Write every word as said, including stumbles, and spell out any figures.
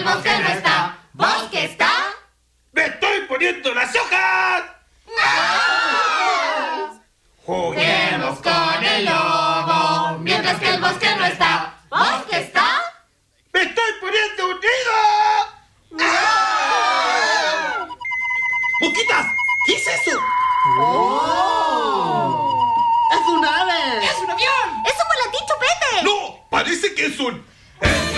bosque no está. ¿Bosque está? ¡Me estoy poniendo las hojas! Juguemos con el lobo mientras que el bosque no está. ¿Bosque está? ¡Me estoy poniendo un nido! ¡Mosquitas! ¿Qué es eso? ¡Oh! ¡Es un ave! ¡Es un avión! ¡Es un volantín chupete! ¡No! Parece que es un